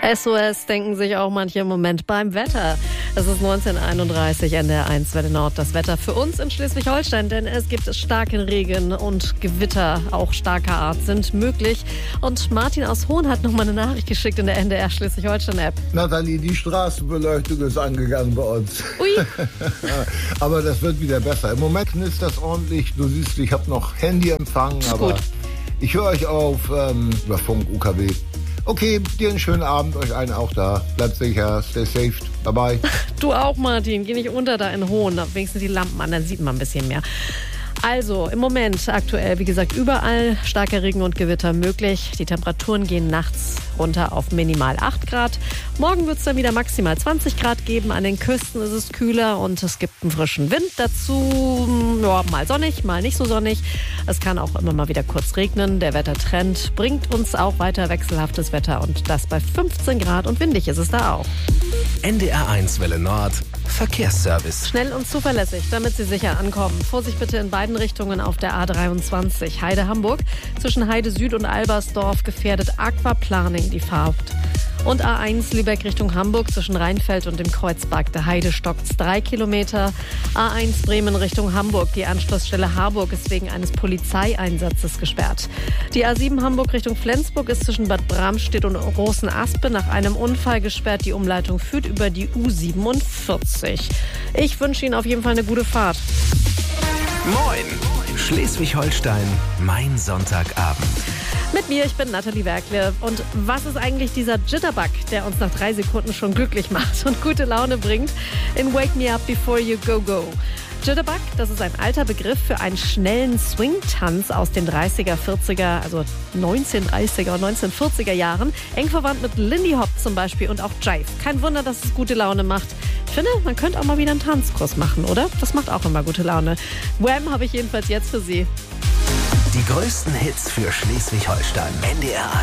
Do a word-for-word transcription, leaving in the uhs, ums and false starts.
S O S denken sich auch manche im Moment beim Wetter. Es ist neunzehn Uhr einunddreißig, N D R eins Welle Nord. Das Wetter für uns in Schleswig-Holstein, denn es gibt starken Regen und Gewitter, auch starker Art, sind möglich. Und Martin aus Hohn hat noch mal eine Nachricht geschickt in der N D R Schleswig-Holstein-App. Nathalie, die Straßenbeleuchtung ist angegangen bei uns. Ui. Aber das wird wieder besser. Im Moment ist das ordentlich. Du siehst, ich habe noch Handyempfang, aber gut. Ich höre euch auf ähm, über Funk, U K W. Okay, dir einen schönen Abend, euch allen auch da. Bleibt sicher, stay safe, bye bye. Du auch, Martin, geh nicht unter da in Hohn. Wenigstens die Lampen an, dann sieht man ein bisschen mehr. Also im Moment aktuell, wie gesagt, überall starker Regen und Gewitter möglich. Die Temperaturen gehen nachts runter auf minimal acht Grad. Morgen wird es dann wieder maximal zwanzig Grad geben. An den Küsten ist es kühler und es gibt einen frischen Wind dazu. Ja, mal sonnig, mal nicht so sonnig. Es kann auch immer mal wieder kurz regnen. Der Wettertrend bringt uns auch weiter wechselhaftes Wetter und das bei fünfzehn Grad und windig ist es da auch. N D R eins Welle Nord Verkehrsservice. Schnell und zuverlässig, damit Sie sicher ankommen. Vorsicht bitte in beiden Richtungen auf der A dreiundzwanzig. Heide-Hamburg. Zwischen Heide Süd und Albersdorf gefährdet Aquaplaning die Fahrt. Und A eins Lübeck Richtung Hamburg zwischen Rheinfeld und dem Kreuzberg der Heide stockt's drei Kilometer. A eins Bremen Richtung Hamburg. Die Anschlussstelle Harburg ist wegen eines Polizeieinsatzes gesperrt. Die A sieben Hamburg Richtung Flensburg ist zwischen Bad Bramstedt und Großenaspe nach einem Unfall gesperrt. Die Umleitung führt über die U siebenundvierzig. Ich wünsche Ihnen auf jeden Fall eine gute Fahrt. Moin! Schleswig-Holstein, mein Sonntagabend. Mit mir, ich bin Nathalie Werkle. Und was ist eigentlich dieser Jitterbug, der uns nach drei Sekunden schon glücklich macht und gute Laune bringt in Wake Me Up Before You Go Go? Jitterbug, das ist ein alter Begriff für einen schnellen Swing-Tanz aus den dreißiger, vierziger, also neunzehnhundertdreißiger und neunzehnhundertvierziger Jahren. Eng verwandt mit Lindy Hop zum Beispiel und auch Jive. Kein Wunder, dass es gute Laune macht. Ich finde, man könnte auch mal wieder einen Tanzkurs machen, oder? Das macht auch immer gute Laune. Wham habe ich jedenfalls jetzt für Sie. Die größten Hits für Schleswig-Holstein. N D R eins.